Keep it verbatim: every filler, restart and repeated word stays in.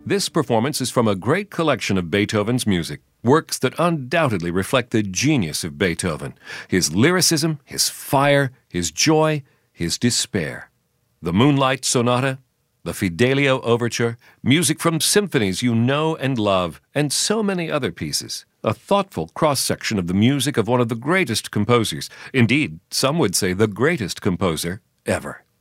This performance is from a great collection of Beethoven's music, works that undoubtedly reflect the genius of Beethoven, his lyricism, his fire, his joy, his despair. The Moonlight Sonata, the Fidelio Overture, music from symphonies you know and love, and so many other pieces. A thoughtful cross-section of the music of one of the greatest composers. Indeed, some would say the greatest composer ever.